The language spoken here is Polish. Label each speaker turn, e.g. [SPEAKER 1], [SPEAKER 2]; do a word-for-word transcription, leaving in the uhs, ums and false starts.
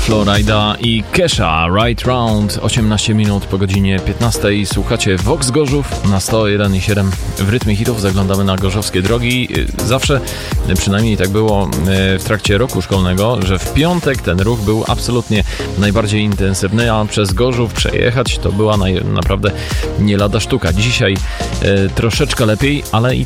[SPEAKER 1] Florida i Kesha, Right Round, osiemnaście minut po godzinie piętnastej. Słuchacie Vox Gorzów na sto jeden i siedem w rytmie hitów. Zaglądamy na gorzowskie drogi. Zawsze, przynajmniej tak było w trakcie roku szkolnego, że w piątek ten ruch był absolutnie najbardziej intensywny, a przez Gorzów przejechać to była naj, naprawdę nie lada sztuka. Dzisiaj e, troszeczkę lepiej, ale i